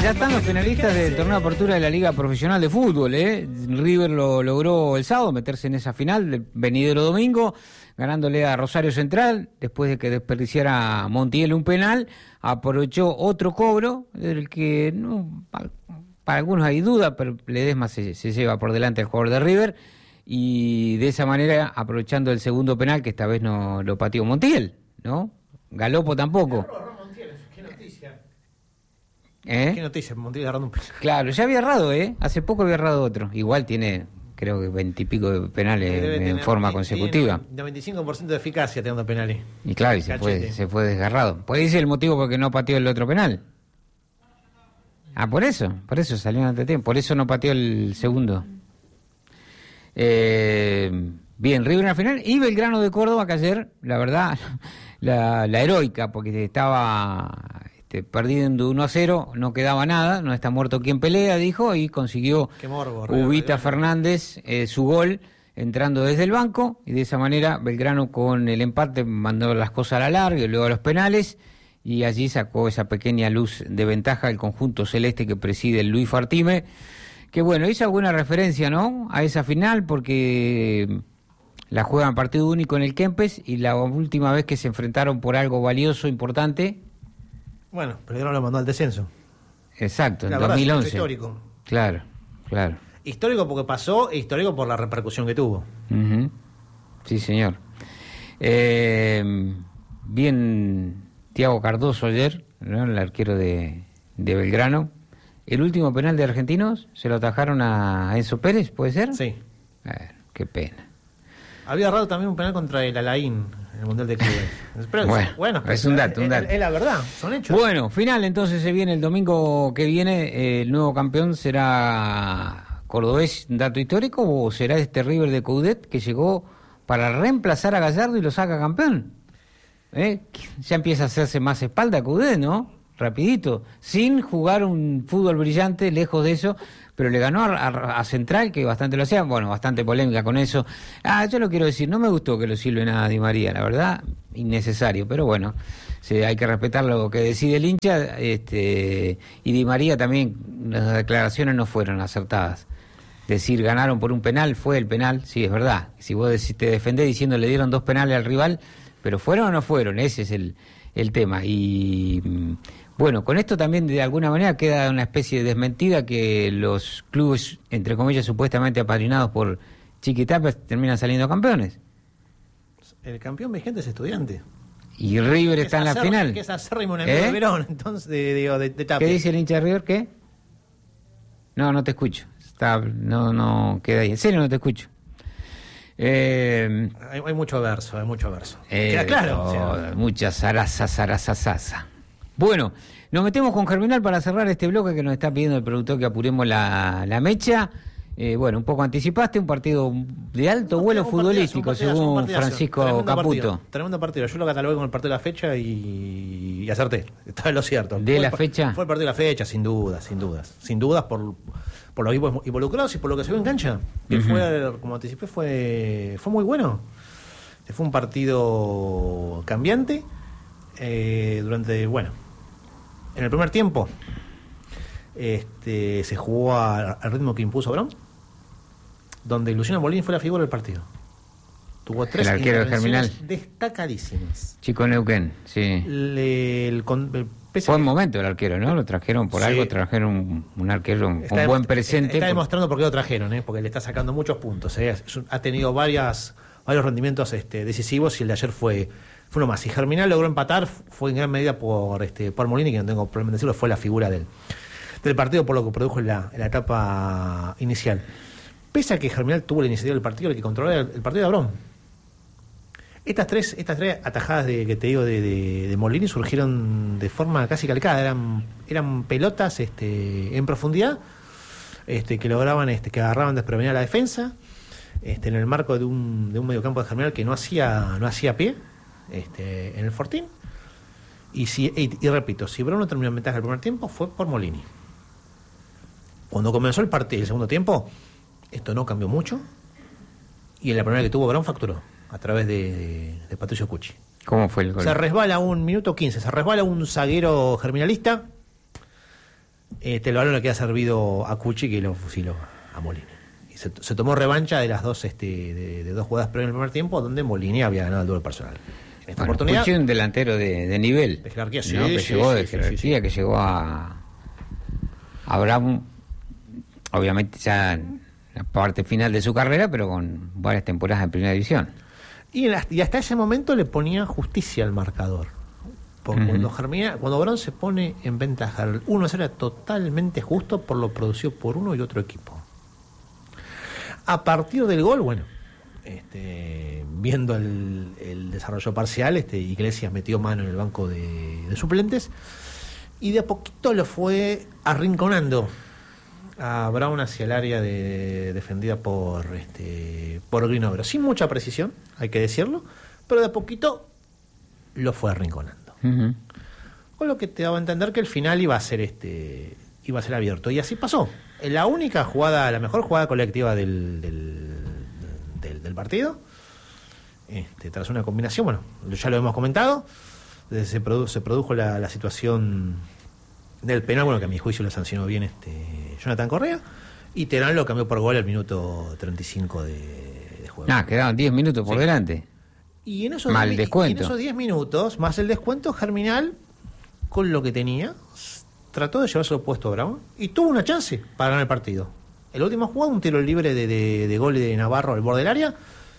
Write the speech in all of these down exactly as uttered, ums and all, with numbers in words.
ya están los finalistas del torneo de apertura de la Liga Profesional de Fútbol, ¿eh? River lo logró el sábado, meterse en esa final del venidero domingo, ganándole a Rosario Central, después de que desperdiciara Montiel un penal, aprovechó otro cobro, del que no, para algunos hay duda, pero Ledesma se, se lleva por delante al jugador de River, y de esa manera, aprovechando el segundo penal, que esta vez no lo pateó Montiel, ¿no? Galopo tampoco. ¿Eh? ¿Qué noticia? Montiel agarrando un penal. Claro, ya había errado, ¿eh? Hace poco había errado otro. Igual tiene, creo que veintipico de penales en tener, forma tiene, consecutiva. Tiene noventa y cinco por ciento de eficacia tirando penales. Y claro, y se fue, se fue desgarrado. Puede ser el motivo por qué no pateó el otro penal. Ah, por eso, por eso salió en tiempo. Por eso no pateó el segundo. Eh, bien, River en la final. Y Belgrano de Córdoba, que ayer, la verdad, la, la heroica, porque estaba... perdiendo uno a cero, no quedaba nada, no está muerto quien pelea, dijo, y consiguió morbo, Ubita Fernández eh, su gol entrando desde el banco, y de esa manera Belgrano con el empate mandó las cosas a la larga y luego a los penales, y allí sacó esa pequeña luz de ventaja el conjunto celeste que preside el Luis Fartime, que bueno, hizo alguna referencia, ¿no?, a esa final, porque la juegan partido único en el Kempes, y la última vez que se enfrentaron por algo valioso, importante. Bueno, Belgrano lo mandó al descenso. Exacto, en la verdad, dos mil once. Es histórico. Claro, claro. Histórico porque pasó e histórico por la repercusión que tuvo. Uh-huh. Sí, señor. Eh, bien, Thiago Cardoso ayer, ¿no?, el arquero de, de Belgrano. El último penal de Argentinos se lo atajaron a Enzo Pérez, ¿puede ser? Sí. Eh, qué pena. Había errado también un penal contra el Alain en el Mundial de Clubes. Pero, bueno, bueno, es un dato, un dato. Es, es la verdad, son hechos. Bueno, final entonces se viene el domingo que viene. Eh, el nuevo campeón será Cordobés, dato histórico, o será este River de Coudet que llegó para reemplazar a Gallardo y lo saca campeón. ¿Eh? Ya empieza a hacerse más espalda Coudet, ¿no? Rapidito, sin jugar un fútbol brillante, lejos de eso, pero le ganó a, a, a Central, que bastante lo hacía, bueno, bastante polémica con eso. Ah, yo lo quiero decir, no me gustó que lo silben a Di María, la verdad, innecesario, pero bueno, se, hay que respetar lo que decide el hincha, este, y Di María también, las declaraciones no fueron acertadas. Decir, ganaron por un penal, fue el penal, sí, es verdad. Si vos te defendés diciendo le dieron dos penales al rival, pero ¿fueron o no fueron? Ese es el, el tema. Y... bueno, con esto también de alguna manera queda una especie de desmentida que los clubes, entre comillas, supuestamente apadrinados por Chiquitapia, terminan saliendo campeones. El campeón vigente es Estudiante. Y River está en la hacer, final. Que es acérrimo enemigo ¿Eh? de Verón, entonces, de, de, de, de Tapia. ¿Qué dice el hincha de River? ¿Qué? No, no te escucho. Está, no, no, queda ahí. En serio no te escucho. Eh, hay, hay mucho verso, hay mucho verso. Eh, Queda claro. Oh, o sea. Mucha zaraza, zaraza, zaraza. Bueno, nos metemos con Germinal para cerrar este bloque que nos está pidiendo el productor que apuremos la, la mecha. Eh, bueno, un poco anticipaste, un partido de alto un vuelo partidazo, futbolístico, partidazo, según Francisco tremendo Caputo. Partido, tremendo partido. Yo lo catalogué con el partido de la fecha y, y acerté. Estaba en lo cierto. ¿De fue la el, fecha? Fue el partido de la fecha, sin dudas, sin dudas. Sin dudas por, por los equipos involucrados y por lo que se vio en cancha. Que uh-huh. fue, como anticipé, fue, fue muy bueno. Fue un partido cambiante. Eh, durante, bueno, en el primer tiempo este, se jugó a, al ritmo que impuso Brown, donde Luciano Molini fue la figura del partido. Tuvo tres el arquero Germinal destacadísimas. Chico Neuquén, sí. Le, el, el, el fue un momento el arquero, ¿no? Lo trajeron por sí. algo, trajeron un, un arquero, un, está, un buen presente. Está, está por... demostrando por qué lo trajeron, ¿eh? Porque le está sacando muchos puntos. ¿eh? Ha tenido varias, varios rendimientos este, decisivos y el de ayer fue, fue uno más. Y Germinal logró empatar, fue en gran medida por, este, por Molini, que no tengo problema en decirlo, fue la figura del, del partido por lo que produjo en la, en la etapa inicial. Pese a que Germinal tuvo la iniciativa del partido, el que controló el, el partido de Abrón. Estas tres, estas tres atajadas de, que te digo de, de, de Molini surgieron de forma casi calcada. Eran, eran pelotas este, en profundidad este, que lograban, este, que agarraban desprevenida la defensa, este, en el marco de un, de un mediocampo de Germinal que no hacía, no hacía pie este, en el Fortín. Y, si, y, y repito, si Abrón no terminó en ventaja el primer tiempo, fue por Molini. Cuando comenzó el partido, el segundo tiempo, esto no cambió mucho y en la primera que tuvo Brown facturó a través de, de, de Patricio Cucci. ¿Cómo fue el gol? Se resbala un minuto quince, se resbala un zaguero germinalista Este, el balón le queda servido a Cuchi, que lo fusiló a Molini. Y se, se tomó revancha de las dos este, de, de dos jugadas previas en el primer tiempo, donde Molini había ganado el duelo personal. En esta Bueno, oportunidad. Cuchi un delantero de, de nivel. De jerarquía, sí, ¿no? Que sí, llegó sí, de sí, jerarquía, sí, sí. que llegó a. a Brown, obviamente ya en la parte final de su carrera, pero con varias temporadas en primera división. Y, en la- y hasta ese momento le ponía justicia al marcador. Porque Ujú. cuando Germina, cuando Brown se pone en ventaja, el uno a cero era totalmente justo por lo producido por uno y otro equipo. A partir del gol, bueno, este, viendo el, el desarrollo parcial, este, Iglesias metió mano en el banco de, de suplentes y de a poquito lo fue arrinconando a Brown hacia el área de, defendida por este por Grinobro, sin mucha precisión, hay que decirlo, pero de a poquito lo fue arrinconando. Uh-huh. Con lo que te daba a entender que el final iba a ser este iba a ser abierto. Y así pasó. La única jugada, la mejor jugada colectiva del, del, del, del partido, este, tras una combinación, bueno, ya lo hemos comentado, se, produ- se produjo la, la situación del penal, bueno, que a mi juicio lo sancionó bien este Jonathan Correa, y Terán lo cambió por gol al minuto treinta y cinco de, de juego. Ah, quedaban diez minutos por Sí. delante. Y en esos Más diez el mi- descuento. y en esos diez minutos, más el descuento, Germinal, con lo que tenía, s- trató de llevárselo puesto a Brown y tuvo una chance para ganar el partido. El último jugada, un tiro libre de, de, de gol de Navarro al borde del área,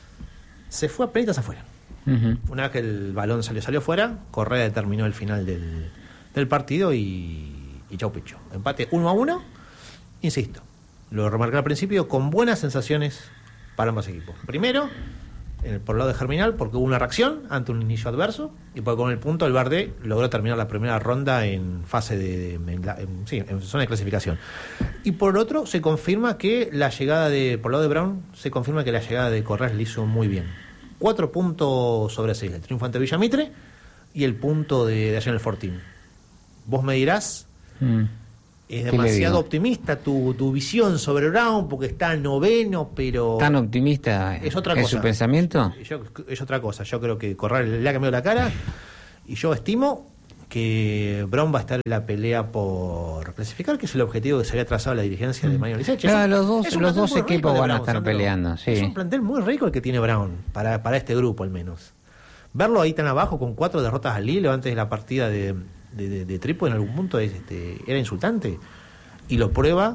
se fue a penitas afuera. Uh-huh. Una vez que el balón salió, salió fuera, Correa determinó el final del, del partido y, y chau picho. Empate uno a uno, insisto, lo remarqué al principio, con buenas sensaciones para ambos equipos. Primero, en el, por el lado de Germinal, porque hubo una reacción ante un inicio adverso, y porque con el punto el Verde logró terminar la primera ronda en fase de, de- en, en- sí, en zona de clasificación. Y por otro, se confirma que la llegada de, por el lado de Brown, se confirma que la llegada de Correa le hizo muy bien. Cuatro puntos sobre seis, el triunfo ante Villamitre y el punto de, de ayer en el Fortín. Vos me dirás, Mm. es ¿Qué le demasiado digo? optimista tu, tu visión sobre Brown porque está noveno, pero ¿Tan optimista es otra en cosa. su pensamiento? Yo- es otra cosa. Yo creo que Correa le ha cambiado la cara y yo estimo que Brown va a estar en la pelea por clasificar, que es el objetivo que se había trazado la dirigencia de Mario Liceche. Claro, Es un- los dos- es un los plantel dos muy rico equipos de van a Brown, estar Sandro. peleando, sí. Es un plantel muy rico el que tiene Brown, para, para este grupo al menos. Verlo ahí tan abajo con cuatro derrotas al hilo antes de la partida de, de, de, de Trípoli en algún punto es, este, era insultante. Y lo prueba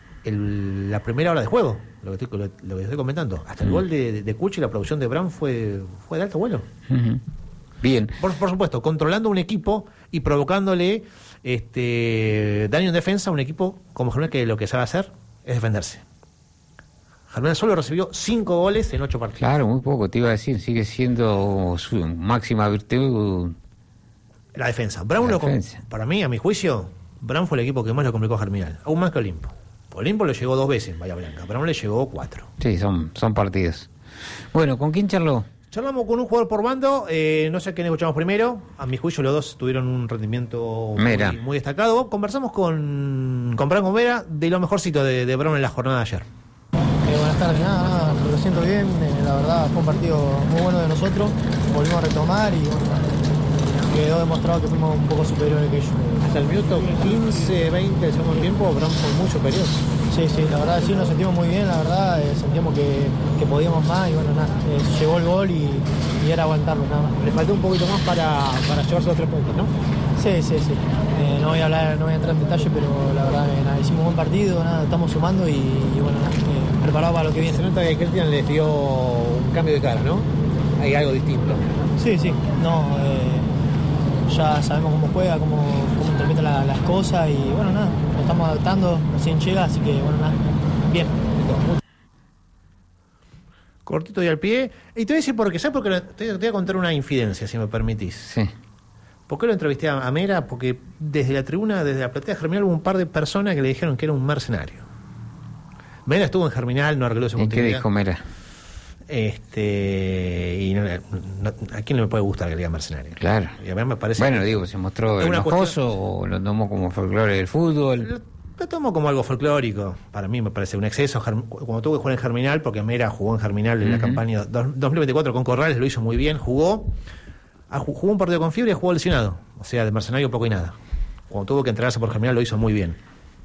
el- la primera hora de juego, lo que estoy, lo, lo que estoy comentando. Hasta el Mm. gol de, de Cuchi y la producción de Brown fue, fue de alto vuelo. Uh-huh. Bien. Por, por supuesto, controlando un equipo y provocándole este daño en defensa a un equipo como Germinal, que lo que sabe hacer es defenderse. Germinal solo recibió cinco goles en ocho partidos. Claro, muy poco, te iba a decir, sigue siendo su máxima virtud. La defensa. Brown La lo com- defensa. para mí, a mi juicio, Brown fue el equipo que más lo complicó a Germinal, aún más que Olimpo. Olimpo le llegó dos veces en Bahía Blanca, Brown le llegó cuatro. Sí, son, son partidos. Bueno, ¿con quién charló? Charlamos con un jugador por bando, eh, no sé quién escuchamos primero. A mi juicio, los dos tuvieron un rendimiento muy, Mera. muy destacado. Conversamos con, con Branco Mera de lo mejorcito de, de Brown en la jornada de ayer. Eh, buenas tardes, nada, nada, lo siento bien, eh, la verdad fue un partido muy bueno de nosotros, volvimos a retomar y bueno, quedó demostrado que fuimos un poco superiores que ellos. Hasta el minuto quince, veinte del segundo tiempo, Brown fue muy superior. Sí, sí, la verdad sí nos sentimos muy bien, la verdad, eh, sentíamos que, que podíamos más y bueno, nada, eh, llegó el gol y, y era aguantarlo, nada más. Le faltó un poquito más para, para llevarse los tres puntos, ¿no? Sí, sí, sí, eh, no voy a hablar, no voy a entrar en detalle, pero la verdad que nada, hicimos un buen partido, nada, estamos sumando y, y bueno, nada, eh, preparados para lo que viene. Se nota que Cristian les dio un cambio de cara, ¿no? Hay algo distinto. Sí, sí, no, eh, ya sabemos cómo juega, cómo, cómo interpreta la- las cosas y bueno, nada, nos estamos adaptando, recién llega, así que bueno, nada, bien. Cortito y al pie. Y te voy a decir por qué, ¿sabes? Porque te, te voy a contar una infidencia, si me permitís. Sí. ¿Por qué lo entrevisté a a Mera? Porque desde la tribuna, desde la platea de Germinal, hubo un par de personas que le dijeron que era un mercenario. Mera estuvo en Germinal, no arregló su ¿Y qué continuidad. dijo Mera? Este, y no- no- ¿a quién le puede gustar que le diga mercenario? Claro. Y a mí me parece Bueno, que- digo, ¿se mostró es una enojoso cuestión- o lo tomó como folclore del fútbol? Lo, lo tomo como algo folclórico. Para mí me parece un exceso. Germ- Cuando tuve que jugar en Germinal, porque Mera jugó en Germinal en la Ujú. campaña dos- dos mil veinticuatro con Corrales, lo hizo muy bien, jugó, ah, ju- jugó un partido con fiebre y jugó lesionado. O sea, de mercenario poco y nada. Cuando tuvo que entrenarse por Germinal lo hizo muy bien.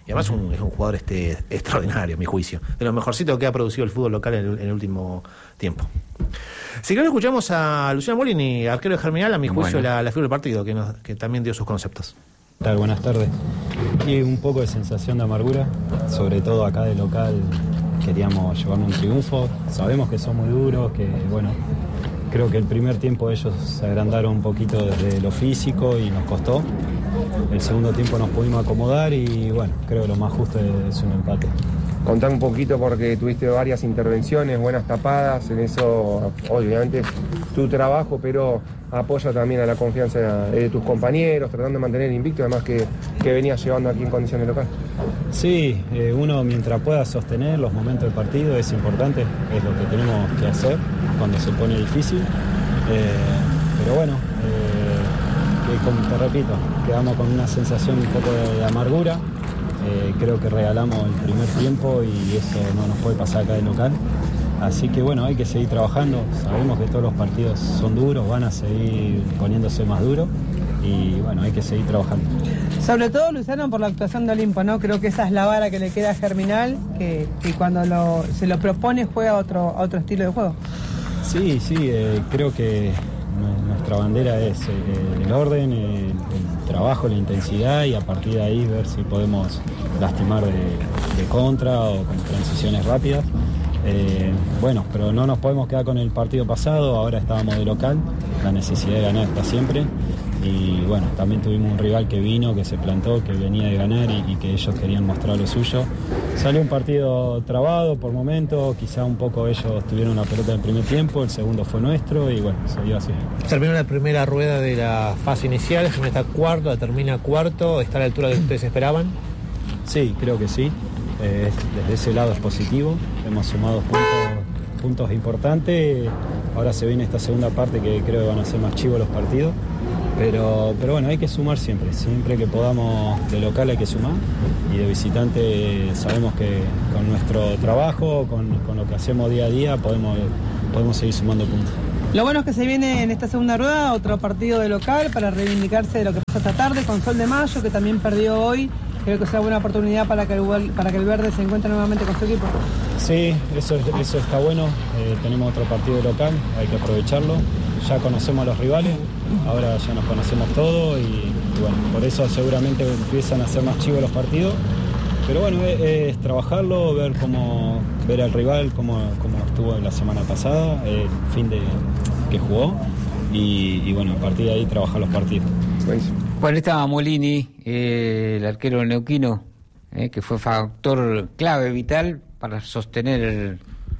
Y además un, es un jugador este extraordinario, a mi juicio. De lo mejorcito que ha producido el fútbol local en el, en el último tiempo. Si querés, escuchamos a Luciano Molini, arquero de Germinal, a mi juicio, bueno. la, la figura del partido, que, nos, que también dio sus conceptos. ¿Qué tal? Buenas tardes. Y un poco de sensación de amargura, sobre todo acá de local. Queríamos llevarnos un triunfo. Sabemos que son muy duros, que bueno, creo que el primer tiempo ellos se agrandaron un poquito desde lo físico y nos costó. El segundo tiempo nos pudimos acomodar y bueno, creo que lo más justo es un empate. Contá un poquito porque tuviste varias intervenciones, buenas tapadas, en eso obviamente es tu trabajo, pero apoya también a la confianza de tus compañeros, tratando de mantener el invicto, además que, que venías llevando aquí en condiciones locales. Sí, eh, uno mientras pueda sostener los momentos del partido es importante, es lo que tenemos que hacer cuando se pone difícil, eh, pero bueno, eh, que, como te repito, quedamos con una sensación un poco de, de amargura. Eh, creo que regalamos el primer tiempo y eso no nos puede pasar acá de local. Así que bueno, hay que seguir trabajando. Sabemos que todos los partidos son duros, van a seguir poniéndose más duros y bueno, hay que seguir trabajando. Sobre todo, Luciano, por la actuación de Olimpo, ¿no? Creo que esa es la vara que le queda a Germinal, que, que cuando lo, se lo propone juega otro, otro estilo de juego. Sí, sí, eh, creo que nuestra bandera es eh, el orden, el, el trabajo, la intensidad y a partir de ahí ver si podemos lastimar de, de contra o con transiciones rápidas. Eh, bueno, pero no nos podemos quedar con el partido pasado, ahora estábamos de local, la necesidad de ganar está siempre y bueno, también tuvimos un rival que vino, que se plantó, que venía de ganar y, y que ellos querían mostrar lo suyo. Salió un partido trabado por momentos, quizá un poco ellos tuvieron la pelota en el primer tiempo, el segundo fue nuestro y bueno, se dio así. Terminó la primera rueda de la fase inicial, se está cuarto, la termina cuarto, ¿está a la altura que ustedes esperaban? Sí, creo que sí, eh, desde ese lado es positivo, hemos sumado puntos, puntos importantes, ahora se viene esta segunda parte que creo que van a ser más chivos los partidos. Pero, pero bueno, hay que sumar siempre, siempre que podamos de local hay que sumar y de visitante sabemos que con nuestro trabajo, con, con lo que hacemos día a día podemos, podemos seguir sumando puntos. Lo bueno es que se viene en esta segunda rueda otro partido de local para reivindicarse de lo que pasó esta tarde con Sol de Mayo, que también perdió hoy. Creo que es una buena oportunidad para que el, para que el verde se encuentre nuevamente con su equipo. Sí, eso, eso está bueno. Eh, tenemos otro partido local, hay que aprovecharlo. Ya conocemos a los rivales, ahora ya nos conocemos todos y, y bueno, por eso seguramente empiezan a ser más chivos los partidos. Pero bueno, es, es trabajarlo, ver cómo ver al rival, cómo, cómo estuvo la semana pasada, el fin de que jugó y, y bueno, a partir de ahí trabajar los partidos. Bueno, estaba Molini, eh, el arquero neuquino, eh, que fue factor clave, vital para sostener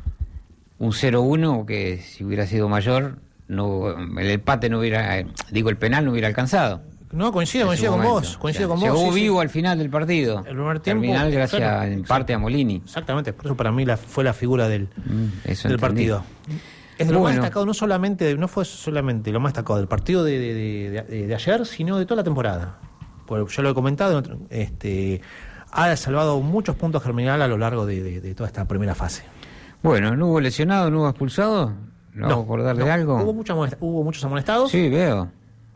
un cero uno, que si hubiera sido mayor, no el empate no hubiera, eh, digo, el penal no hubiera alcanzado. No, coincido, coincido con vos, coincido con vos. Llegó sí, vivo sí. al final del partido. El primer tiempo. Terminal gracias claro, en parte a Molini. Exactamente, por eso para mí la, fue la figura del, mm, eso del partido. Es de lo bueno. más destacado, no solamente, no fue solamente lo más destacado del partido de, de, de, de, de ayer, sino de toda la temporada. Porque yo lo he comentado, este, ha salvado muchos puntos Germinal a lo largo de, de, de toda esta primera fase. Bueno, ¿no hubo lesionado, no hubo expulsado? ¿No, no acordar de no. algo? Hubo, mucha, hubo muchos amonestados. Sí, veo.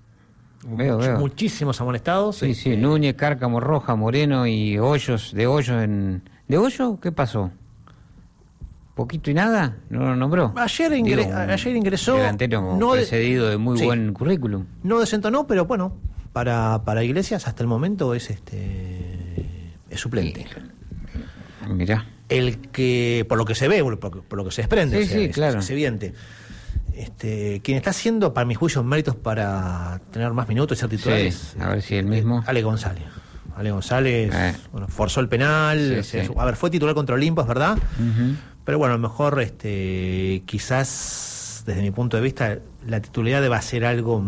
Veo, Much, veo. Muchísimos amonestados. Sí, este... sí, Núñez, Cárcamo, Roja, Moreno y Hoyos, de Hoyos en... ¿De Hoyos? ¿Qué pasó? ¿Poquito y nada? ¿No lo nombró? Ayer, ingre... Digo, ayer ingresó... Delantero no precedido de, de muy sí. buen currículum. No desentonó, pero bueno, para, para Iglesias hasta el momento es este es suplente. Sí. Mirá. El que, por lo que se ve, por, por lo que se desprende, sí, o sea, sí, es, claro. es evidente. Este, quien está haciendo, para mi juicio, méritos para tener más minutos y ser titular sí, a ver si el mismo. Ale González. Ale González eh. bueno, forzó el penal. Sí, o sea, sí. A ver, fue titular contra Olimpo, es verdad. Uh-huh. Pero bueno, a lo mejor este, quizás, desde mi punto de vista, la titularidad va a ser algo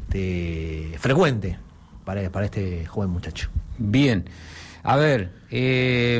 este, frecuente para, para este joven muchacho. Bien. A ver, eh,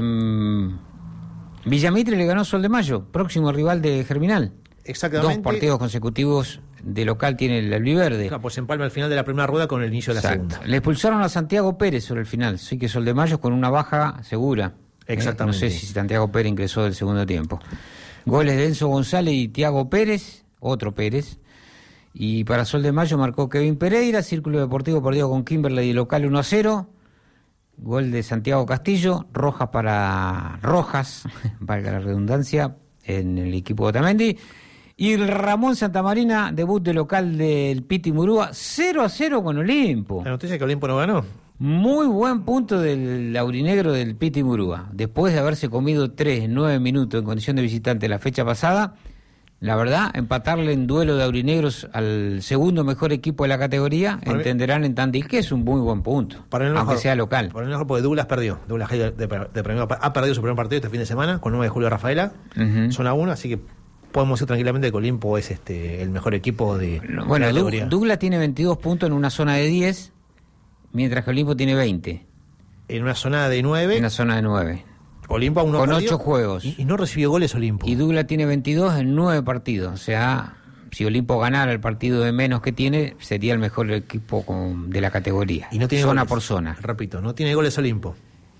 Villamitre le ganó Sol de Mayo, próximo rival de Germinal. Exactamente. Dos partidos consecutivos de local tiene el albiverde. Claro, pues empalma al final de la primera rueda con el inicio de la Exacto. segunda. Le expulsaron a Santiago Pérez sobre el final, sí que Sol de Mayo con una baja segura. Exactamente. Eh, no sé si Santiago Pérez ingresó del segundo tiempo. Goles de Enzo González y Tiago Pérez, otro Pérez. Y para Sol de Mayo marcó Kevin Pereira, Círculo Deportivo perdió con Kimberley de local uno a cero. gol de Santiago Castillo, Rojas para Rojas, valga la redundancia, en el equipo de Otamendi. Y el Ramón Santamarina, debut de local del Piti Murúa, cero a cero con Olimpo. La noticia es que Olimpo no ganó. Muy buen punto del aurinegro del Piti Murúa. Después de haberse comido tres en nueve minutos en condición de visitante la fecha pasada, la verdad, empatarle en duelo de aurinegros al segundo mejor equipo de la categoría, para entenderán mí, en Tandil que es un muy buen punto, para aunque mejor, sea local. Para el mejor porque Douglas perdió. Douglas de, de, de premio, ha perdido su primer partido este fin de semana con nueve de Julio Rafaela, uh-huh. Zona uno, así que podemos decir tranquilamente que Olimpo es este el mejor equipo de, bueno, de la categoría. Douglas tiene veintidós puntos en una zona de diez, mientras que Olimpo tiene veinte. En una zona de nueve. En una zona de nueve. Olimpo aún no con perdió, ocho juegos. Y, y no recibió goles Olimpo. Y Douglas tiene veintidós en nueve partidos. O sea, si Olimpo ganara el partido de menos que tiene, sería el mejor equipo con, de la categoría. Y no tiene zona goles. por zona. Repito, no tiene goles Olimpo.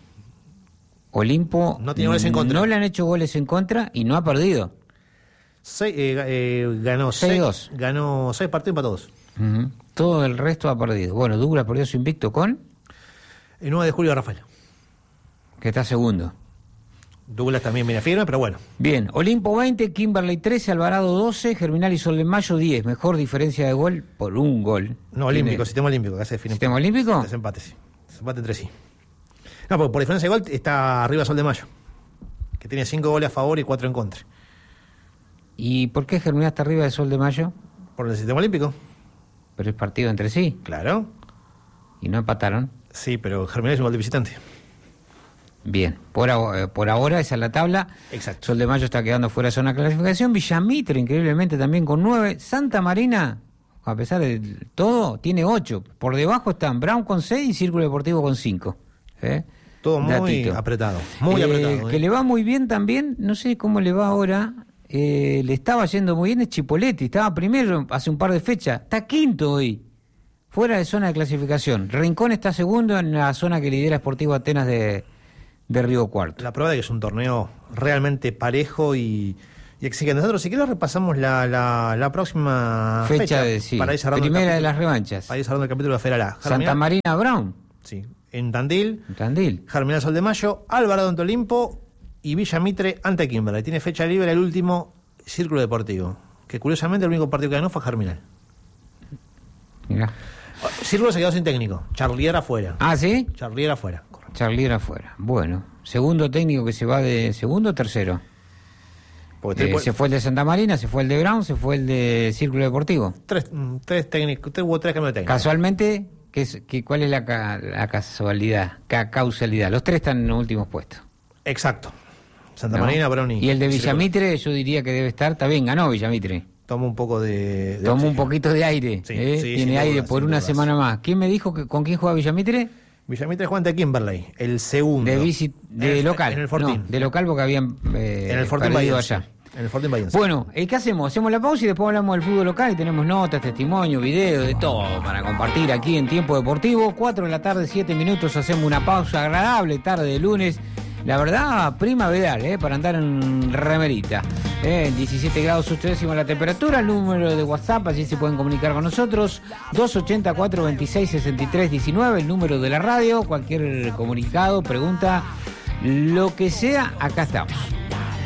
Olimpo no tiene goles en contra. No le han hecho goles en contra y no ha perdido. Seis, eh, eh, ganó seis dos. Ganó seis partidos para todos. Uh-huh. Todo el resto ha perdido. Bueno, Douglas perdió su invicto con el nueve de Julio Rafael, que está segundo. Douglas también viene firme, pero bueno. Bien, Olimpo veinte, Kimberley trece, Alvarado doce, Germinal y Sol de Mayo diez. Mejor diferencia de gol por un gol. No, olímpico, ¿Tiene... sistema olímpico. Que hace ¿Sistema olímpico? Desempate, sí. Desempate entre sí. No, porque por diferencia de gol está arriba Sol de Mayo, que tiene cinco goles a favor y cuatro en contra. ¿Y por qué Germinal está arriba de Sol de Mayo? Por el sistema olímpico. Pero es partido entre sí. Claro. ¿Y no empataron? Sí, pero Germinal es un gol de visitante. Bien, por, por ahora esa es la tabla. Exacto. Sol de Mayo está quedando fuera de zona de clasificación. Villamitre, increíblemente, también con nueve. Santa Marina, a pesar de todo, tiene ocho. Por debajo están Brown con seis y Círculo Deportivo con cinco. ¿Eh? Todo muy Datito. apretado. Muy eh, apretado. Que ¿eh? le va muy bien también, no sé cómo le va ahora. Eh, le estaba yendo muy bien es Chipoletti. Estaba primero hace un par de fechas. Está quinto hoy. Fuera de zona de clasificación. Rincón está segundo en la zona que lidera Sportivo Atenas de... de Río Cuarto. La prueba de que es un torneo realmente parejo y, y exigente. Nosotros, si querés, repasamos la, la, la próxima fecha, fecha de, sí. para ir cerrando primera de las revanchas. Para ir cerrando el capítulo de Federal A. Santa Marina Brown. Sí, en Tandil. En Tandil. Germinal Sol de Mayo, Alvarado ante Olimpo y Villamitre ante Kimberley. Tiene fecha libre el último Círculo Deportivo, que curiosamente el único partido que ganó fue Germinal. Mirá. Círculo se quedó sin técnico. Charlier afuera. ¿Ah, sí? Charlier afuera. Charlier afuera. Bueno, segundo técnico que se va de segundo o tercero. Eh, por... Se fue el de Santa Marina, se fue el de Brown, se fue el de Círculo Deportivo. Tres, tres técnicos, tres, hubo tres cambios de técnico. Casualmente, ¿qué es, qué, ¿cuál es la, ca, la casualidad? Ca, causalidad. Los tres están en los últimos puestos. Exacto. Santa ¿No? Marina, Brown y... Y el de Villamitre, yo diría que debe estar, está bien, ganó Villamitre. Toma un poco de... de Toma un poquito de aire. Sí, ¿eh? sí, Tiene aire dudas, por una dudas. semana más. ¿Quién me dijo que con quién juega Villamitre? Villamitre juega ante Kimberley, el segundo. De, visit, de en el, local. En el Fortín. No, de local porque habían eh, en el Fortín perdido Bahiense. allá. En el Fortín Bahiense. Bueno, ¿eh, ¿qué hacemos? Hacemos la pausa y después hablamos del fútbol local y tenemos notas, testimonios, videos, de todo para compartir aquí en Tiempo Deportivo. Cuatro de la tarde, siete minutos, hacemos una pausa agradable, tarde de lunes. La verdad, primaveral, ¿eh? Para andar en remerita. ¿eh? diecisiete grados ocho décimos la temperatura, el número de WhatsApp, allí se pueden comunicar con nosotros. dos ochenta, cuatrocientos veintiséis, sesenta y tres diecinueve, el número de la radio. Cualquier comunicado, pregunta, lo que sea, acá estamos.